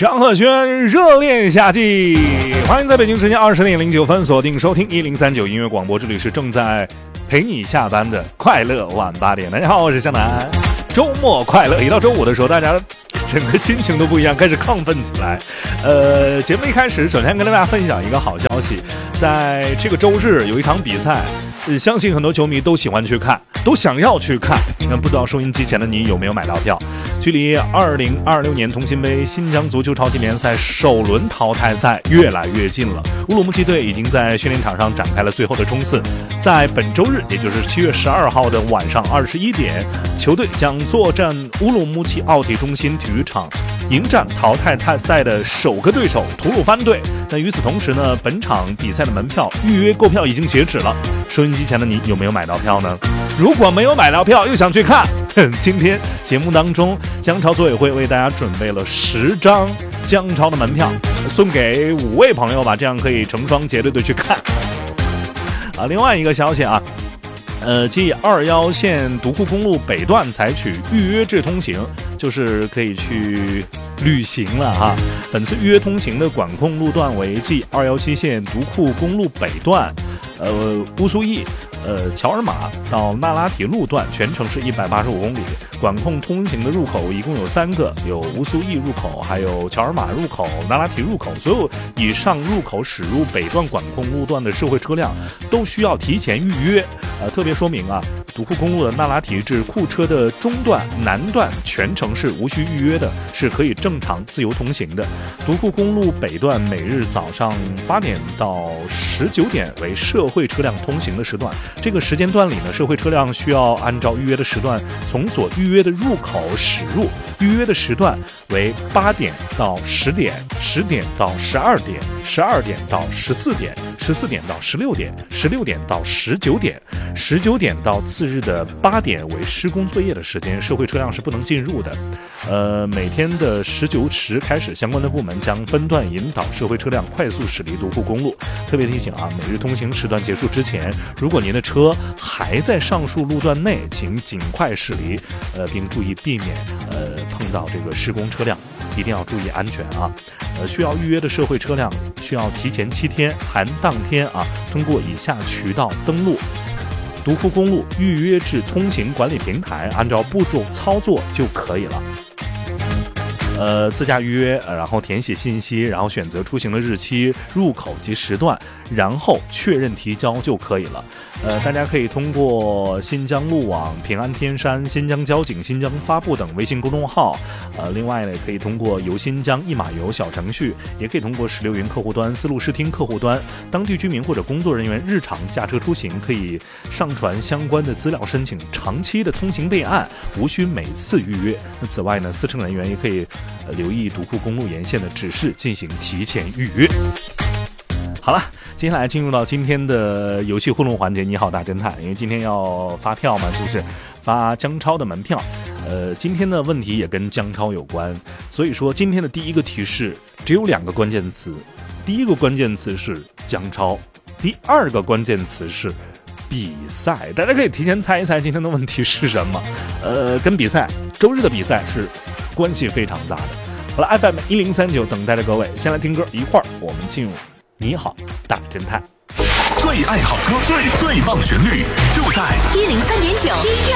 张赫宣热恋夏季，欢迎在北京时间20点09分锁定收听1039音乐广播，这里是正在陪你下班的快乐晚8点。大家好，我是向南。周末快乐，一到周五的时候，大家整个心情都不一样，开始亢奋起来。节目一开始，首先跟大家分享一个好消息，在这个周日有一场比赛，相信很多球迷都喜欢去看，都想要去看。那不知道收音机前的你有没有买到票？距离2026年同心杯新疆足球超级联赛首轮淘汰赛越来越近了。乌鲁木齐队已经在训练场上展开了最后的冲刺，在本周日，也就是7月12号的晚上21点，球队将作战乌鲁木齐奥体中心体育场，迎战淘汰赛的首个对手吐鲁番队。那与此同时呢，本场比赛的门票预约购票已经截止了。收音机前的你有没有买到票呢？如果没有买到票又想去看，今天节目当中姜超组委会为大家准备了10张姜超的门票，送给5位朋友吧，这样可以成双结对的去看。另外一个消息啊，G21线独库公路北段采取预约制通行，就是可以去旅行了哈。本次预约通行的管控路段为 G217线独库公路北段，乌苏驿、乔尔玛到那拉提路段，全程是185公里。管控通行的入口一共有3个，有乌苏驿入口，还有乔尔玛入口、那拉提入口。所有以上入口驶入北段管控路段的社会车辆都需要提前预约。特别说明啊，独库公路的那拉提至库车的中段、南段全程是无需预约的，是可以正常自由通行的。独库公路北段每日早上8点到19点为社会车辆通行的时段，这个时间段里呢，社会车辆需要按照预约的时段从所预约的入口驶入。预约的时段为8点到10点、10点到12点、12点到14点、14点到16点、16点到19点、19点到次日的8点为施工作业的时间，社会车辆是不能进入的。每天的19时开始，相关的部门将分段引导社会车辆快速驶离独库公路。特别提醒啊，每日通行时段结束之前，如果您的车还在上述路段内，请尽快驶离，并注意避免碰到这个施工车辆，一定要注意安全啊。需要预约的社会车辆需要提前7天含当天啊，通过以下渠道登录独库公路预约制通行管理平台，按照步骤操作就可以了。自驾预约，然后填写信息，然后选择出行的日期、入口及时段，然后确认提交就可以了。大家可以通过新疆路网、平安天山、新疆交警、新疆发布等微信公众号。另外呢，可以通过游新疆一码游小程序，也可以通过16云客户端、丝路视听客户端，当地居民或者工作人员日常驾车出行可以上传相关的资料，申请长期的通行备案，无需每次预约。那此外呢，司乘人员也可以留意独库公路沿线的指示，进行提前预约。好了，接下来进入到今天的游戏互动环节。你好，大侦探，因为今天要发票嘛，就是发姜超的门票。今天的问题也跟姜超有关，所以说今天的第一个提示只有2个关键词，第一个关键词是姜超，第2个关键词是比赛。大家可以提前猜一猜今天的问题是什么。跟比赛，周日的比赛是关系非常大的。好了 ，FM 1039等待着各位，先来听歌，一会儿我们进入你好，大侦探。 最爱好歌，最棒旋律，就在103.9音乐